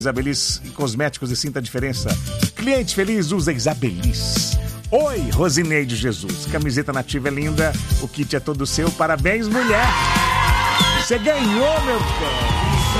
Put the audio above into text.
Isabelis Cosméticos e sinta a diferença. Cliente feliz usa Isabelis. Oi, Rosineide Jesus. Camiseta nativa é linda. O kit é todo seu. Parabéns, mulher. Você ganhou, meu bem.